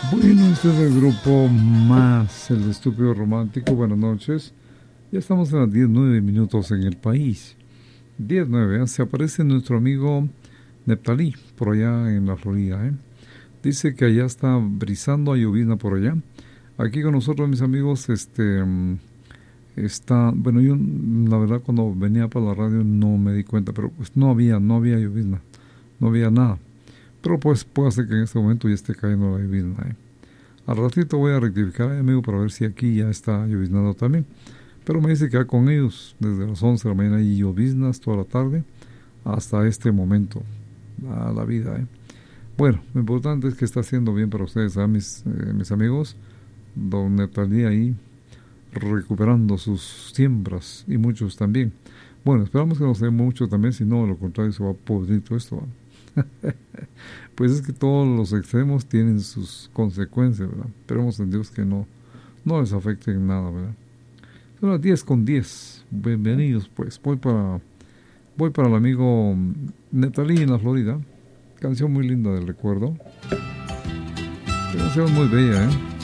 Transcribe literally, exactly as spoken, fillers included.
Bueno, este es el grupo Más, el estúpido romántico. Buenas noches. Ya estamos en las diez nueve minutos en el país. diez nueve, ¿eh? Se aparece nuestro amigo Neptalí, por allá en la Florida. ¿eh? Dice que allá está brisando, a llovizna por allá. Aquí con nosotros, mis amigos, este está, bueno, yo la verdad cuando venía para la radio no me di cuenta, pero pues no había, no había llovizna, no había nada. Pero pues puede ser que en este momento ya esté cayendo la llovizna. ¿eh? Al ratito voy a rectificar, amigo, para ver si aquí ya está lloviznando también. Pero me dice que va con ellos desde las once de la mañana y lloviznas toda la tarde hasta este momento. A la vida, ¿eh? Bueno, lo importante es que está haciendo bien para ustedes, ¿eh? mis, eh, mis amigos. Don Netalí ahí recuperando sus siembras y muchos también. Bueno, esperamos que nos dé mucho también, si no, a lo contrario, se va a podrir todo esto. ¿eh? Pues es que todos los extremos tienen sus consecuencias, ¿verdad? Esperemos en Dios que no, no les afecte en nada, ¿verdad? Son las diez con diez. Bienvenidos, pues. Voy para, voy para el amigo Netalí en la Florida. Canción muy linda del recuerdo. Canción muy bella, ¿eh?